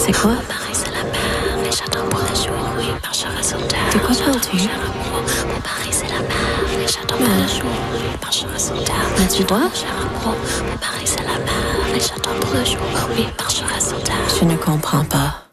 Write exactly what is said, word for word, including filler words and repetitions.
C'est quoi? Mon mari c'est la mer, et j'attends pour le jour où il marchera sur terre. De quoi parles-tu? Mon mari c'est la mer, et j'attends pour le jour où il marchera sur terre. Mais tu vois? Mon mari c'est la mer, et j'attends pour le jour où il marchera sur terre. Je ne comprends pas.